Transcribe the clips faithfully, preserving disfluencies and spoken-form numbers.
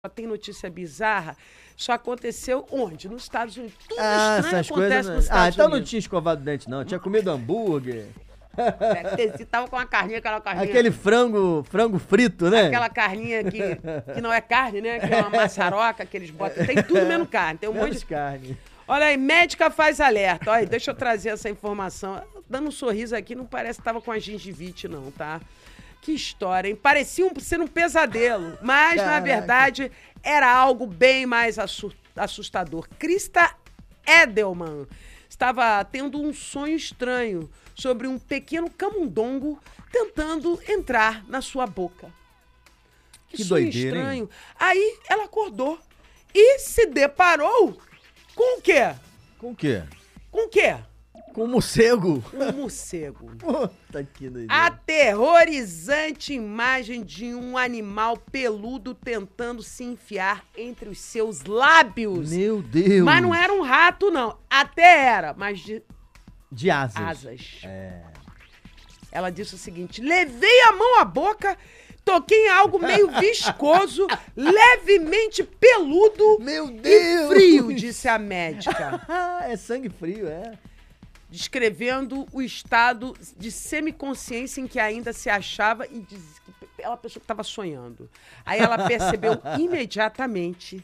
tem notícia bizarra, só aconteceu onde? Nos Estados Unidos. Tudo ah, estranho essas acontece coisas, nos Estados Ah, então Unidos. não tinha escovado o dente, não. Tinha comido hambúrguer. Você tava com uma carninha, aquela carninha. Aquele frango, frango frito, né? Aquela carninha que, que não é carne, né? Que é uma maçaroca que eles botam. Tem tudo menos carne. Tem um Menos monte de carne. Olha aí, médica faz alerta. Olha aí, deixa eu trazer essa informação. Dando um sorriso aqui, não parece que tava com a gengivite, não, tá? Que história, hein? Parecia um, ser um pesadelo, mas, Caraca. na verdade, era algo bem mais assustador. Krista Edelman estava tendo um sonho estranho sobre um pequeno camundongo tentando entrar na sua boca. Que, que sonho doideira, estranho. Hein? Aí ela acordou e se deparou com o quê? Com o quê? Com o quê? Com um morcego. Um morcego. Puta que doideira. Aterrorizante imagem de um animal peludo tentando se enfiar entre os seus lábios. Meu Deus. Mas não era um rato, não. Até era, mas de... De asas. Asas. É. Ela disse o seguinte, levei a mão à boca, toquei em algo meio viscoso, levemente peludo Meu Deus. e frio, disse a médica. É sangue frio, é. Descrevendo o estado de semiconsciência em que ainda se achava e diz que ela pensou que estava sonhando. Aí ela percebeu imediatamente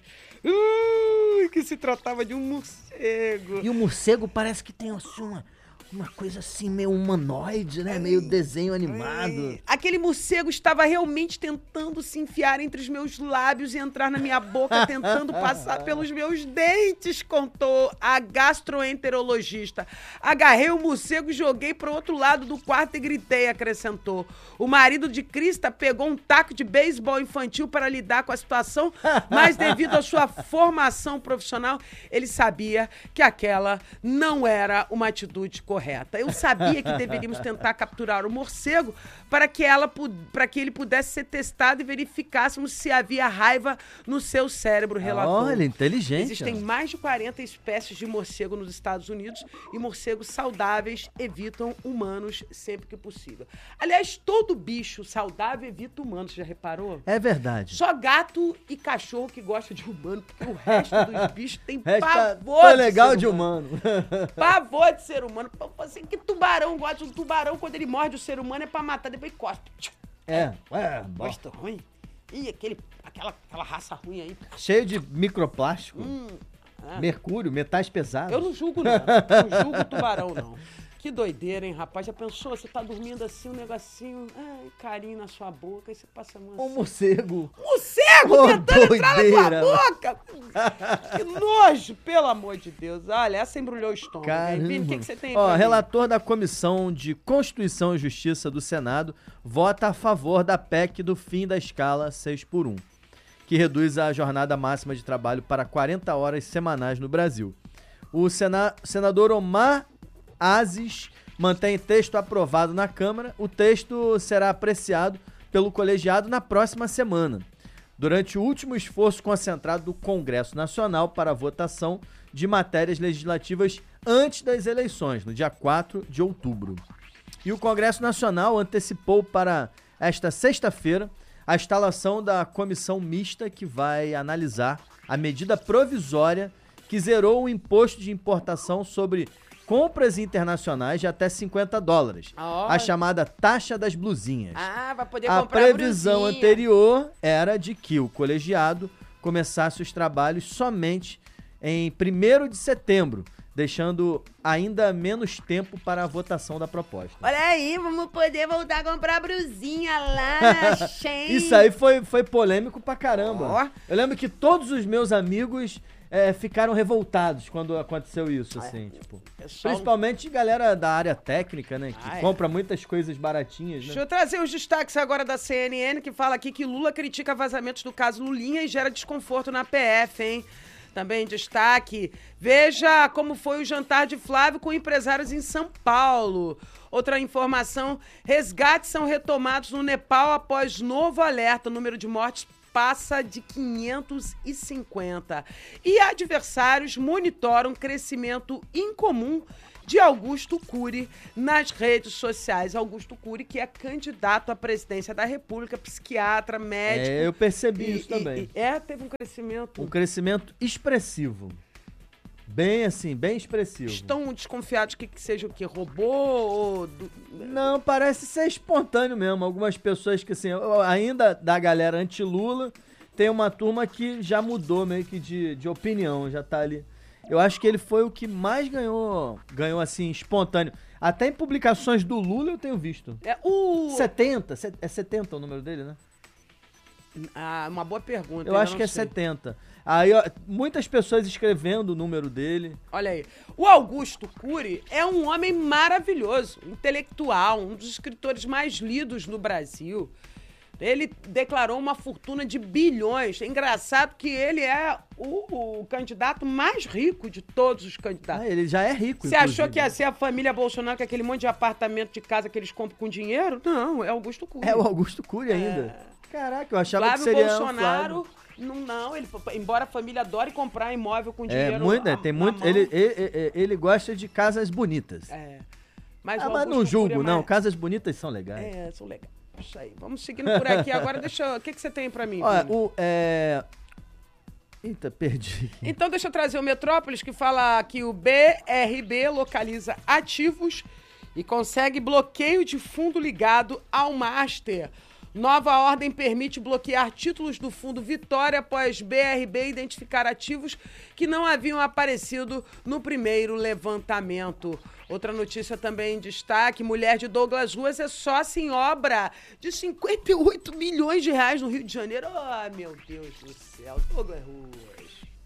uh, que se tratava de um morcego. E o morcego parece que tem assim, uma, uma coisa assim meio humanoide, né? Meio desenho animado. Ai, aquele morcego estava realmente tentando se enfiar entre os meus lábios e entrar na minha boca, tentando passar pelos meus dentes, contou a gastroenterologista. Agarrei o morcego e joguei para o outro lado do quarto e gritei, acrescentou. O marido de Krista pegou um taco de beisebol infantil para lidar com a situação, mas devido à sua formação profissional, ele sabia que aquela não era uma atitude correta. Correta. Eu sabia que deveríamos tentar capturar o morcego para que, ela, para que ele pudesse ser testado e verificássemos se havia raiva no seu cérebro, relatou. Olha, inteligente. Existem mais de quarenta espécies de morcego nos Estados Unidos e morcegos saudáveis evitam humanos sempre que possível. Aliás, todo bicho saudável evita humanos, já reparou? É verdade. Só gato e cachorro que gosta de humano, porque o resto dos bichos tem Resta pavor foi de legal ser de humano. humano. Pavor de ser humano. Assim, que tubarão gosta de um tubarão, quando ele morde o ser humano é pra matar, depois cospe. É, é. Gosta ruim. Ih, aquele, aquela, aquela raça ruim aí. Cheio de microplástico, Hum, é. mercúrio, metais pesados. Eu não julgo, não. Não julgo o tubarão, não. Que doideira, hein, rapaz? Já pensou? Você tá dormindo assim, um negocinho, ai, carinho na sua boca, aí você passa a mão assim. Um morcego. Morcego Oh, tentando entrar na doideira. tua boca! Que nojo, pelo amor de Deus. Olha, essa embrulhou o estômago. Caramba. Vini, o que, que você tem aí Ó, pra mim? relator da Comissão de Constituição e Justiça do Senado vota a favor da P E C do fim da escala seis por um, que reduz a jornada máxima de trabalho para quarenta horas semanais no Brasil. O sena- senador Omar Aziz mantém texto aprovado na Câmara. O texto será apreciado pelo colegiado na próxima semana, durante o último esforço concentrado do Congresso Nacional para a votação de matérias legislativas antes das eleições, no dia quatro de outubro. E o Congresso Nacional antecipou para esta sexta-feira a instalação da comissão mista que vai analisar a medida provisória que zerou o imposto de importação sobre compras internacionais de até cinquenta dólares, Oh. a chamada taxa das blusinhas. Ah, vai poder A comprar previsão brusinha. anterior era de que o colegiado começasse os trabalhos somente em primeiro de setembro, deixando ainda menos tempo para a votação da proposta. Olha aí, vamos poder voltar a comprar brusinha lá na Shein. Isso aí foi, foi polêmico pra caramba. Ó. Eu lembro que todos os meus amigos é, ficaram revoltados quando aconteceu isso, assim, tipo. Pessoal... Principalmente galera da área técnica, né? Que Ah, é. compra muitas coisas baratinhas, né? Deixa eu trazer os destaques agora da C N N, que fala aqui que Lula critica vazamentos do caso Lulinha e gera desconforto na P F, hein? Também em destaque, veja como foi o jantar de Flávio com empresários em São Paulo. Outra informação, resgates são retomados no Nepal após novo alerta. O número de mortes passa de quinhentos e cinquenta. E adversários monitoram crescimento incomum de Augusto Cury nas redes sociais. Augusto Cury, que é candidato à presidência da República, psiquiatra, médico. É, eu percebi e, isso também. E, é, teve um crescimento. Um crescimento expressivo. Bem assim, bem expressivo. Estão desconfiados que, que seja o quê? Robô ou... Do... Não, parece ser espontâneo mesmo. Algumas pessoas que, assim, ainda da galera anti-Lula, tem uma turma que já mudou meio que de, de opinião, já tá ali. Eu acho que ele foi o que mais ganhou, ganhou assim, espontâneo. Até em publicações do Lula eu tenho visto. É o... setenta, é setenta o número dele, né? Ah, uma boa pergunta. Eu acho que é sei. setenta. Aí, ó, muitas pessoas escrevendo o número dele. Olha aí. O Augusto Cury é um homem maravilhoso, intelectual, um dos escritores mais lidos no Brasil. Ele declarou uma fortuna de bilhões. É engraçado que ele é o, o candidato mais rico de todos os candidatos. Ah, ele já é rico, Você achou que ia ser a família Bolsonaro, com aquele monte de apartamento de casa que eles compram com dinheiro? Não, é Augusto Cury. É o Augusto Cury ainda. É... Caraca, eu achava Flávio que seria Bolsonaro, o Flávio. Não, não, ele, embora a família adore comprar imóvel com É, dinheiro muito, né? a- Tem na muito. mão. Ele, ele, ele, ele gosta de casas bonitas. É. Mas, Ah, o mas Augusto não julgo, Cury é não. mais- Casas bonitas são legais. É, são legais. Isso aí. Vamos seguindo por aqui. Agora deixa eu... O que, que você tem pra mim, Olha, Vini? o. É... Eita, perdi. Então deixa eu trazer o Metrópolis, que fala que o B R B localiza ativos e consegue bloqueio de fundo ligado ao Master. Nova ordem permite bloquear títulos do Fundo Vitória após B R B identificar ativos que não haviam aparecido no primeiro levantamento. Outra notícia também em destaque: mulher de Douglas Ruas é sócia em obra de cinquenta e oito milhões de reais no Rio de Janeiro. Ah, meu Deus do céu, Douglas Ruas.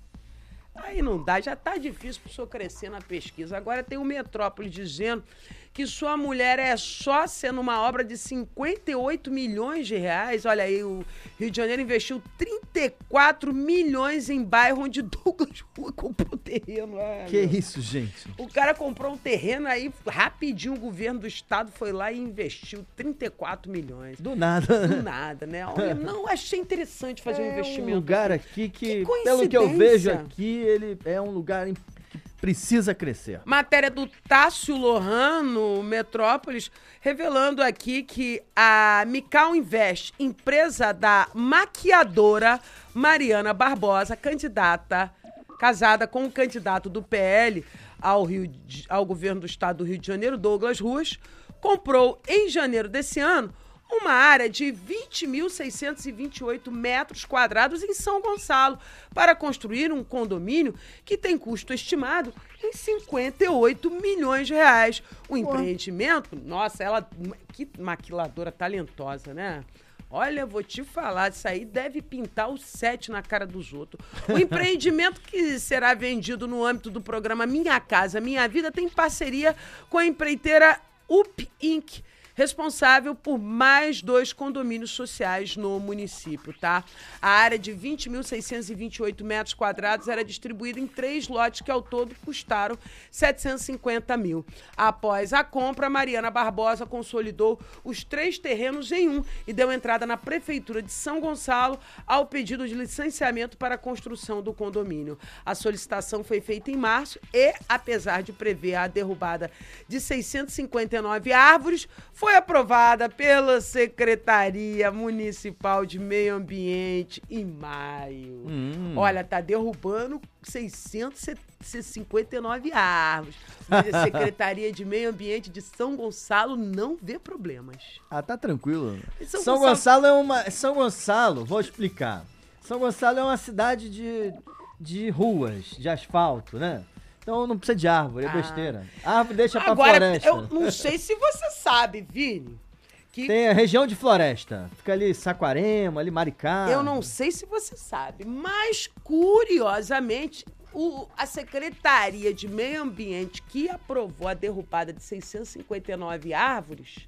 Aí não dá, já tá difícil pro senhor crescer na pesquisa. Agora tem o Metrópole dizendo que sua mulher é sócia numa obra de cinquenta e oito milhões de reais. Olha aí, o Rio de Janeiro investiu trinta e quatro milhões em bairro onde Douglas Rua comprou terreno. Ah, Que meu. isso, gente? O cara comprou um terreno aí, rapidinho o governo do estado foi lá e investiu trinta e quatro milhões. Do nada. Do nada, né? Olha, não, achei interessante fazer um É investimento. um lugar aqui que, Que pelo que eu coincidência. vejo aqui, ele é um lugar em- que precisa crescer. Matéria do Tássio Lohano, Metrópolis, revelando aqui que a Mical Invest, empresa da maquiadora Mariana Barbosa, candidata, casada com o candidato do P L ao, Rio de- ao governo do estado do Rio de Janeiro, Douglas Ruas, comprou em janeiro desse ano uma área de vinte mil seiscentos e vinte e oito metros quadrados em São Gonçalo para construir um condomínio que tem custo estimado em cinquenta e oito milhões de reais. O empreendimento, nossa, ela, que maquiladora talentosa, né? Olha, vou te falar, isso aí deve pintar o sete na cara dos outros. O empreendimento que será vendido no âmbito do programa Minha Casa Minha Vida tem parceria com a empreiteira U P Incorporated, responsável por mais dois condomínios sociais no município, tá? A área de vinte mil seiscentos e vinte e oito metros quadrados era distribuída em três lotes que ao todo custaram setecentos e cinquenta mil. Após a compra, Mariana Barbosa consolidou os três terrenos em um e deu entrada na Prefeitura de São Gonçalo ao pedido de licenciamento para a construção do condomínio. A solicitação foi feita em março e, apesar de prever a derrubada de seiscentos e cinquenta e nove árvores, foi aprovada pela Secretaria Municipal de Meio Ambiente em maio. Hum. Olha, tá derrubando seiscentos e cinquenta e nove árvores. Mas a Secretaria de Meio Ambiente de São Gonçalo não vê problemas. Ah, tá tranquilo. São São, Gonçalo- Gonçalo é uma. São Gonçalo, vou explicar. São Gonçalo é uma cidade de, de ruas, de asfalto, né? Então não precisa de árvore, é Ah. besteira. Árvore deixa pra Agora, floresta. eu não sei se você sabe, Vini, que Tem a região de floresta. Fica ali Saquarema, ali Maricá. eu não sei se você sabe, mas curiosamente, o- a Secretaria de Meio Ambiente que aprovou a derrubada de seiscentos e cinquenta e nove árvores,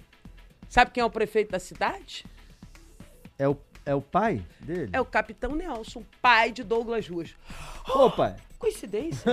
sabe quem é o prefeito da cidade? É o, é o pai dele? É o Capitão Nelson, pai de Douglas Ruas. Ô, pai. Coincidência.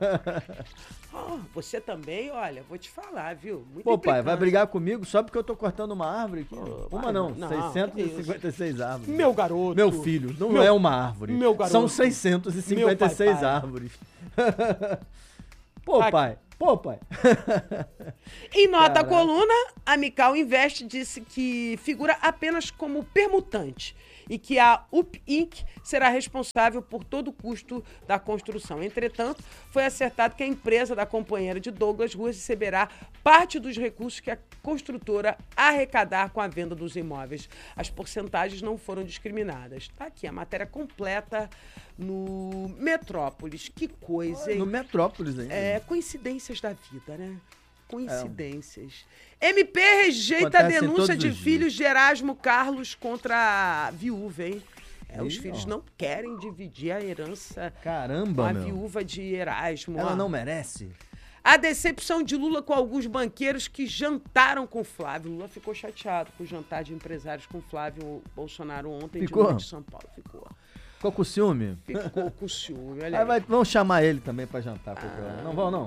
Oh, você também, olha, vou te falar, viu? Muito Pô, pai, vai implicância. brigar comigo só porque eu tô cortando uma árvore aqui? uma vai, não, não, seiscentos e que cinquenta e seis árvores. Meu garoto. Meu filho, não Meu- é uma árvore. meu garoto. São seiscentos e cinquenta e seis Meu pai, pai. árvores. Pô, Aqui. pai, Pô, pai. Em nota à Caraca. coluna, a Mical Invest disse que figura apenas como permutante e que a U P Incorporated será responsável por todo o custo da construção. Entretanto, foi acertado que a empresa da companheira de Douglas Ruas receberá parte dos recursos que a construtora arrecadar com a venda dos imóveis. As porcentagens não foram discriminadas. Tá aqui a matéria completa no Metrópolis. Que coisa, hein? No Metrópolis ainda. É, coincidências da vida, né? Coincidências. É. M P rejeita Acontece a denúncia todos de os filhos de Erasmo Carlos contra a viúva, hein? É, os Ih, filhos ó. não querem dividir a herança com Caramba, a meu. viúva de Erasmo. Ela ó. não merece? A decepção de Lula com alguns banqueiros que jantaram com Flávio. Lula ficou chateado com o jantar de empresários com Flávio Bolsonaro ontem Ficou? de noite de São Paulo. Ficou. Ficou com ciúme? Ficou com ciúme, olha Aí aí. vai, vão chamar ele também pra jantar. Ah. Não vão, não?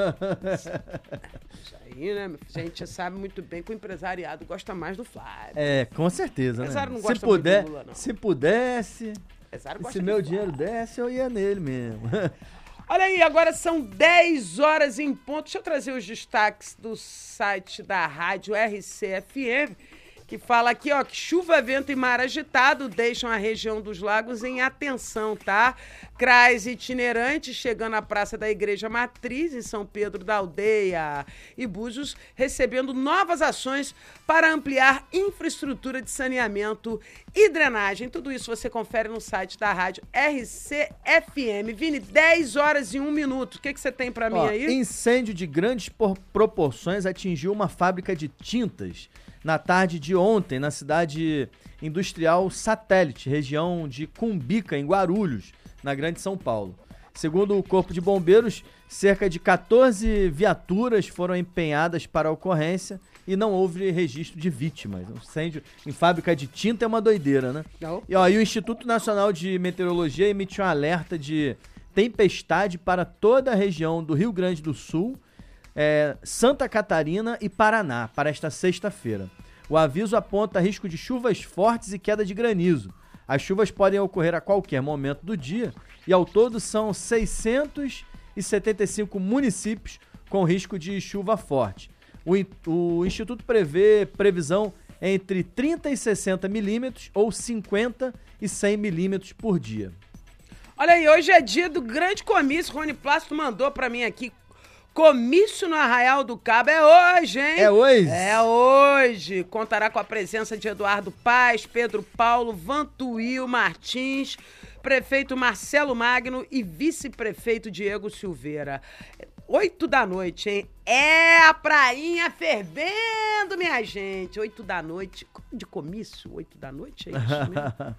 Isso aí, né? A gente sabe muito bem que o empresariado gosta mais do Flávio. É, com certeza, O empresário né? não Se, gosta muito puder, do Lula, não. se pudesse, O empresário gosta se de meu Flávio. dinheiro desse, eu ia nele mesmo. Olha aí, agora são dez horas em ponto. Deixa eu trazer os destaques do site da rádio R C F M, que fala aqui, ó, que chuva, vento e mar agitado deixam a região dos lagos em atenção, tá? C R A S itinerante chegando à Praça da Igreja Matriz, em São Pedro da Aldeia, e Búzios recebendo novas ações para ampliar infraestrutura de saneamento e drenagem. Tudo isso você confere no site da rádio R C F M. Vini, dez horas e um minuto. O que, que você tem para mim Ó, aí? incêndio de grandes por- proporções atingiu uma fábrica de tintas na tarde de ontem, na cidade industrial Satélite, região de Cumbica, em Guarulhos, na Grande São Paulo. Segundo o Corpo de Bombeiros, cerca de quatorze viaturas foram empenhadas para a ocorrência e não houve registro de vítimas. Um incêndio em fábrica de tinta é uma doideira, né? Não. E, ó, e o Instituto Nacional de Meteorologia emitiu um alerta de tempestade para toda a região do Rio Grande do Sul, é, Santa Catarina e Paraná para esta sexta-feira. O aviso aponta risco de chuvas fortes e queda de granizo. As chuvas podem ocorrer a qualquer momento do dia e ao todo são seiscentos e setenta e cinco municípios com risco de chuva forte. O, in- o Instituto prevê previsão entre trinta e sessenta milímetros ou cinquenta e cem milímetros por dia. Olha aí, hoje é dia do grande comício. Rony Plácido mandou pra mim aqui. Comício no Arraial do Cabo é hoje, hein? É hoje? É hoje. Contará com a presença de Eduardo Paes, Pedro Paulo, Vantuil Martins, prefeito Marcelo Magno e vice-prefeito Diego Silveira. Oito da noite, hein? É a prainha fervendo, minha gente. Oito da noite. De comício? Oito da noite? É isso mesmo?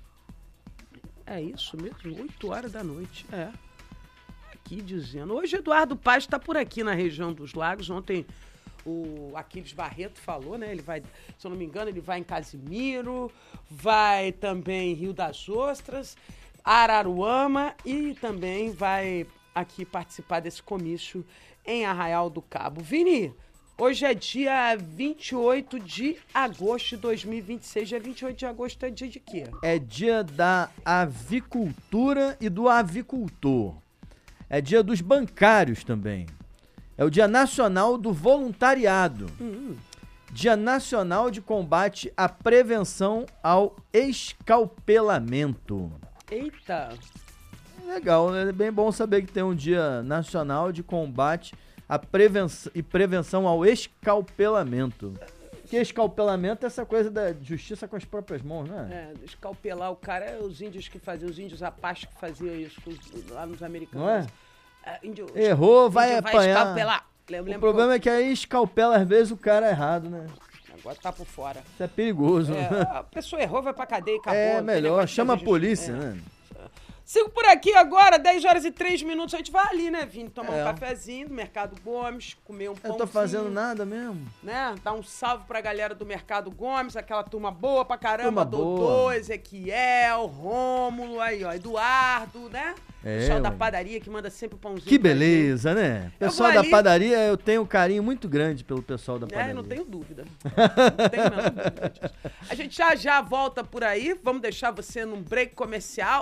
É isso mesmo? Oito horas da noite. É. Aqui dizendo. Hoje Eduardo Paes está por aqui na região dos lagos. Ontem o Aquiles Barreto falou, né? Ele vai, se eu não me engano, ele vai em Casimiro, vai também em Rio das Ostras, Araruama e também vai aqui participar desse comício em Arraial do Cabo. Vini, hoje é dia vinte e oito de agosto de dois mil e vinte e seis. Dia vinte e oito de agosto é dia de quê? É dia da avicultura e do avicultor. É dia dos bancários também. É o Dia Nacional do Voluntariado. Hum. Dia Nacional de Combate à Prevenção ao Escalpelamento. Eita! Legal, né? É bem bom saber que tem um Dia Nacional de Combate à Prevenção e Prevenção ao Escalpelamento. Porque escalpelamento é essa coisa da justiça com as próprias mãos, né? É, escalpelar o cara é os índios que faziam, os índios Apache que faziam isso os- lá nos americanos. Não é? É, índio, Errou, vai índio apanhar. Vai escalpelar. Lembra, O lembra problema é que aí escalpela às vezes o cara errado, né? que- Agora tá por fora. Isso é perigoso. É, a pessoa errou, vai pra cadeia e acabou. É não tem melhor, negócio de chama a fazer polícia, justiça. É. né? Sigo por aqui agora, dez horas e três minutos. A gente vai ali, né, Vini? Tomar É. um cafezinho no Mercado Gomes, comer um Eu pãozinho. tô fazendo nada mesmo. Né? Dar um salve pra galera do Mercado Gomes, aquela turma boa pra caramba. Turma Dodô, boa. Ezequiel, Rômulo, aí, ó, Eduardo, né? É, Pessoal da ué. padaria que manda sempre o pãozinho. Que pra beleza, né? Eu Pessoal vou da ali- padaria, eu tenho um carinho muito grande pelo pessoal da gente. padaria. É, não tenho dúvida. Não tenho a menor dúvida disso. A gente já já volta por aí. Vamos deixar você num break comercial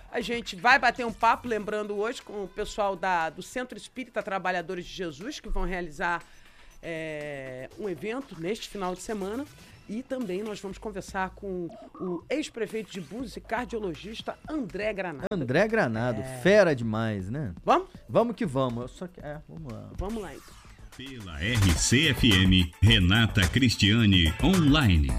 A gente vai bater um papo, lembrando hoje, com o pessoal da, do Centro Espírita Trabalhadores de Jesus, que vão realizar é, um evento neste final de semana. E também nós vamos conversar com o ex-prefeito de Búzios e cardiologista André Granado. André Granado, é... fera demais, né? Vamos? Vamos que vamos. Eu só que... É, vamos lá. Vamos lá, então. Pela R C F M, Renata Cristiane Online.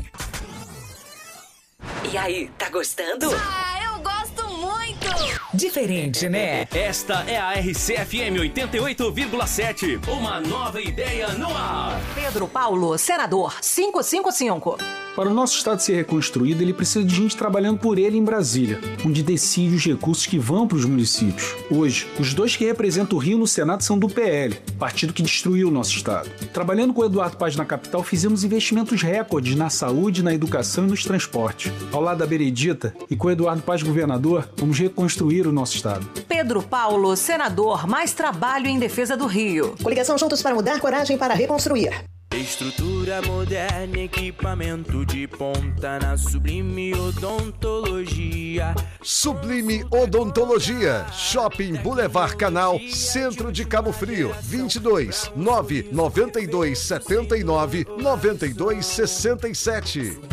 E aí, tá gostando? Ah, eu gosto muito! Diferente, né? Esta é a R C F M oitenta e oito vírgula sete, uma nova ideia no ar. Pedro Paulo, senador, quinhentos e cinquenta e cinco. Para o nosso estado ser reconstruído, ele precisa de gente trabalhando por ele em Brasília, onde decide os recursos que vão para os municípios. Hoje, os dois que representam o Rio no Senado são do P L, partido que destruiu o nosso estado. Trabalhando com o Eduardo Paz na capital, fizemos investimentos recordes na saúde, na educação e nos transportes. Ao lado da Benedita e com o Eduardo Paz governador, vamos reconstruir o nosso estado. Pedro Paulo, senador, mais trabalho em defesa do Rio. Coligação Juntos para Mudar, coragem para reconstruir. Estrutura moderna, equipamento de ponta na Sublime Odontologia. Sublime Odontologia, Shopping Boulevard Canal, Centro de Cabo Frio, vinte e dois, nove noventa e dois setenta e nove, noventa e dois sessenta e sete.